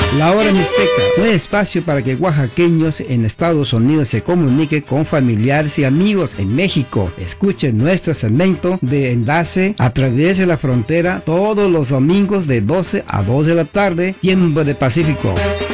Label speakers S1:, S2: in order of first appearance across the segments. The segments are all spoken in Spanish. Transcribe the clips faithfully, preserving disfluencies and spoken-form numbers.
S1: La Hora Mixteca, un espacio para que oaxaqueños en Estados Unidos se comuniquen con familiares y amigos en México. Escuchen nuestro segmento de enlace a través de la frontera todos los domingos de doce a dos de la tarde, tiempo de Pacífico.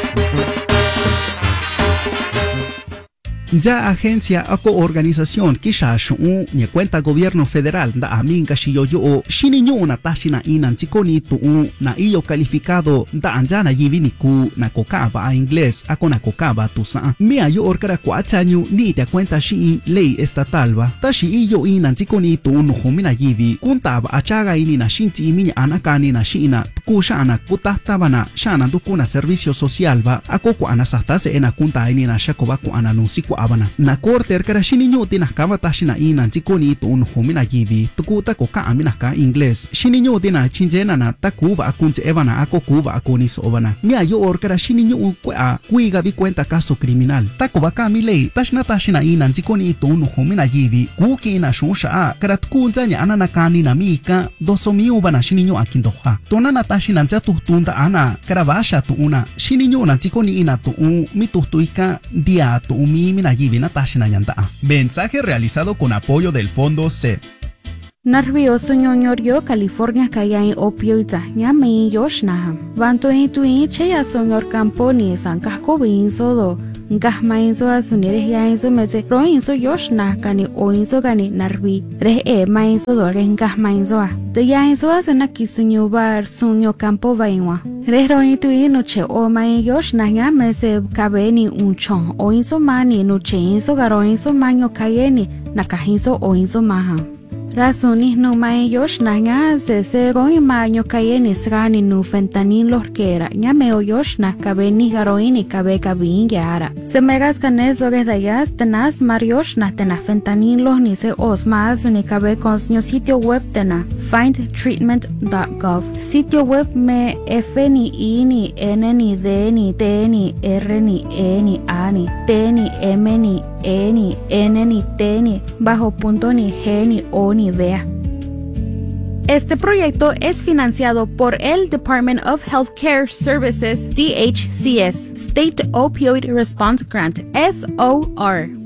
S2: Ya agencia o organización kisha shu ni cuenta gobierno federal da aminga shiyo yo shininyo na tashina inan tikoni tu na iyo calificado da anjana yivini ku na kokaba a inglés a kona kokaba tu sa mia yo orkara kwatsanyu ni te cuenta shi ley estatal ba tashi iyo inan tikoni tu no humina yivi kuntaba achaga ini na shinti minya anakani na shina kushana kutahtabana shana dukuna servicio social ba akoko anasastase ena kunta ini na shakoba ku ananunsiku abana na korter kara shininyo tina kama tashina ina tikoni to un humina yivi tukuta ko ka amina ka inglés shininyo tina chinjena na takuba akunze evana ako kuba akoni sobana mia yo or kara shininyo kwa kuiga bi cuenta caso criminal takuba ka mi lei tashna tashina ina tikoni to un humina yivi kuki na shusha kara tukunza nya ana nakani na mika dosomiu bana shininyo akindoha tona na tashina nza tutunda ana kara basha tu una shininyo na tikoni ina to un mitutuika dia to umi mina mensaje realizado con apoyo del Fondo C E P.
S3: Nervioso ñoñorio California kaya en opioida ñame yoshna. Vanto en tuin cheya sonor camponi san kako binso do. Ngahma inso asunire ya inso mese ro inso yoshna kani o inso kani narvi. Re e ma inso do re ngahma inso a. De ya inso asena kisunyo bar sunyo campo vainwa. Re ro in tuin no che o ma yoshna ñame se kabeni un chon o inso mani no che inso garo inso manyo kayeni nakahinso o inso maha. Razones no mayos naña se se goi maño kayeni srani nu fentanyl lorquera ñame oyos na kabeni garoini kabe kabin yara se megas canes ores dayas tenas marios na tena fentanyl los ni se os más ni kabe consño sitio web tena find treatment dot gov sitio web me f ni i ni n ni d ni t ni r ni e ni a ni t ni m ni e ni n ni t ni bajo punto ni g ni o ni vea. Este proyecto es financiado por el Department of Healthcare Services, D H C S, State Opioid Response Grant, S O R.